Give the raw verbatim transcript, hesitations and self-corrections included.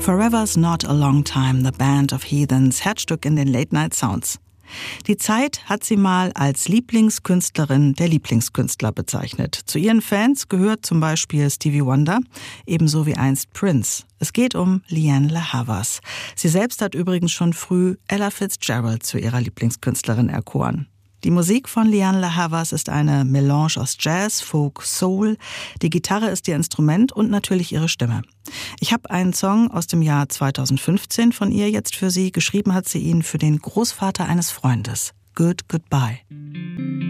Forever's Not a Long Time, The Band of Heathens, Herzstück in den Late Night Sounds. Die Zeit hat sie mal als Lieblingskünstlerin der Lieblingskünstler bezeichnet. Zu ihren Fans gehört zum Beispiel Stevie Wonder, ebenso wie einst Prince. Es geht um Lianne La Havas. Sie selbst hat übrigens schon früh Ella Fitzgerald zu ihrer Lieblingskünstlerin erkoren. Die Musik von Lianne La Havas ist eine Melange aus Jazz, Folk, Soul. Die Gitarre ist ihr Instrument und natürlich ihre Stimme. Ich habe einen Song aus dem Jahr zweitausendfünfzehn von ihr jetzt für Sie. Geschrieben hat sie ihn für den Großvater eines Freundes. Good Goodbye.